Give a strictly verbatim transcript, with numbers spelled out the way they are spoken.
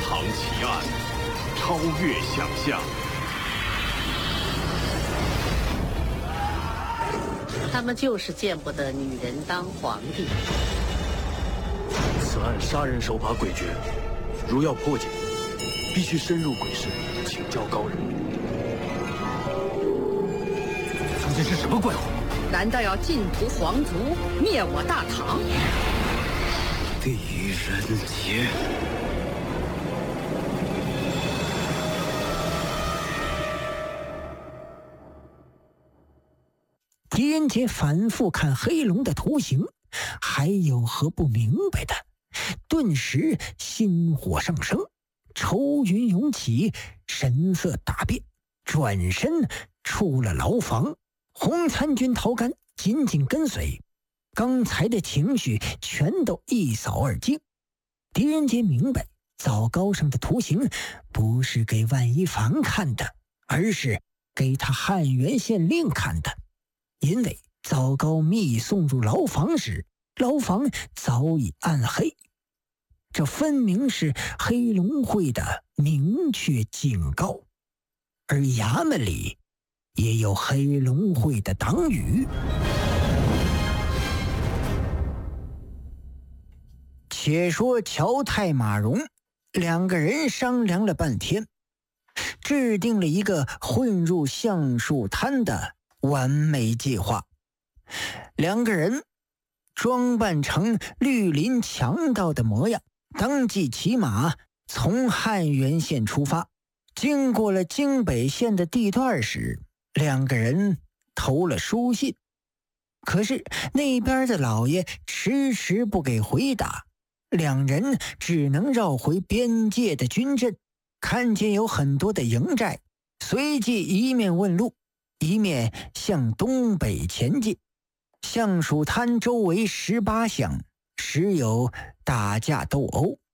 藏奇案，超越想象。 他们就是见不得女人当皇帝。 此案杀人手法诡谲，如要破解，必须深入鬼市，请教高人。中间是什么怪物？ 难道要尽屠皇族，灭我大唐？ 狄仁杰。 狄仁杰反复看黑龙的图形，还有何不明白的？顿时心火上升，愁云涌起，神色大变，转身出了牢房。洪参军陶干紧紧跟随，刚才的情绪全都一扫而尽。狄仁杰明白，枣糕上的图形不是给万一凡看的，而是给他汉元县令看的。因为枣糕密送入牢房时，牢房早已暗黑，这分明是黑龙会的明确警告，而衙门里也有黑龙会的党羽。且说乔太马荣两个人商量了半天，制定了一个混入橡树滩的完美计划。两个人装扮成绿林强盗的模样，当即骑马从汉元县出发。经过了京北县的地段时，两个人投了书信，可是那边的老爷迟迟不给回答，两人只能绕回边界的军阵，看见有很多的营寨，随即一面问路，一面向东北前进。橡树滩周围十八乡时有打架斗殴，